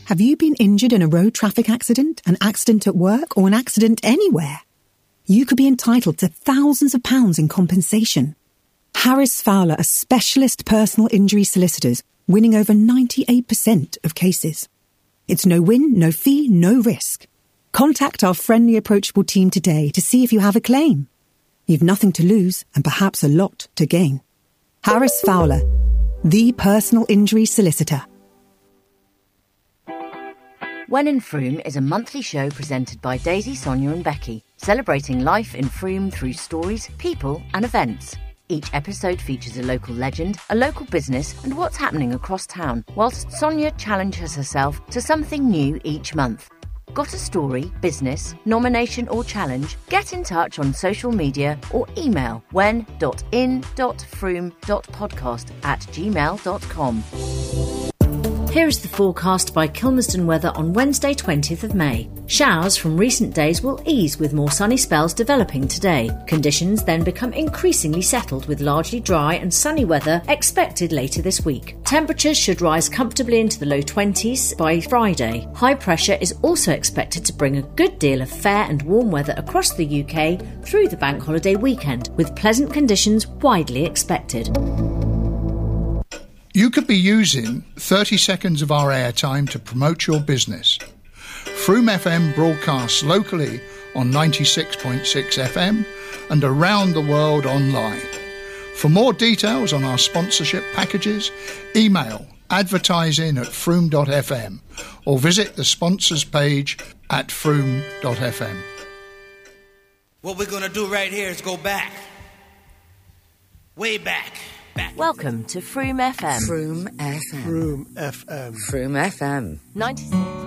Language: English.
Have you been injured in a road traffic accident, an accident at work, or an accident anywhere? You could be entitled to thousands of pounds in compensation. Harris Fowler are specialist personal injury solicitors, winning over 98% of cases. It's no win, no fee, no risk. Contact our friendly, approachable team today to see if you have a claim. You've nothing to lose and perhaps a lot to gain. Harris Fowler, the personal injury solicitor. When in Frome is a monthly show presented by Daisy, Sonia and Becky, celebrating life in Frome through stories, people and events. Each episode features a local legend, a local business and what's happening across town, whilst Sonia challenges herself to something new each month. Got a story, business, nomination or challenge? Get in touch on social media or email when.in.frome.podcast@gmail.com. Here is the forecast by Kilmersdon Weather on Wednesday 20th of May. Showers from recent days will ease with more sunny spells developing today. Conditions then become increasingly settled with largely dry and sunny weather expected later this week. Temperatures should rise comfortably into the low 20s by Friday. High pressure is also expected to bring a good deal of fair and warm weather across the UK through the bank holiday weekend, with pleasant conditions widely expected. You could be using 30 seconds of our airtime to promote your business. Frome FM broadcasts locally on 96.6 FM and around the world online. For more details on our sponsorship packages, email advertising@frome.fm or visit the sponsors page at frome.fm. What we're going to do right here is go back. Way back. Welcome to Frome FM. Frome FM. Frome FM. Frome FM. 96.